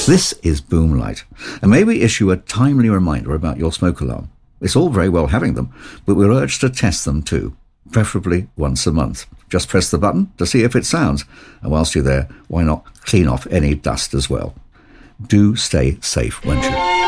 This is Boomlight, and may we issue a timely reminder about your smoke alarm. It's all very well having them, but we're urged to test them too, preferably once a month. Just press the button to see if it sounds, and whilst you're there, why not clean off any dust as well? Do stay safe, won't you?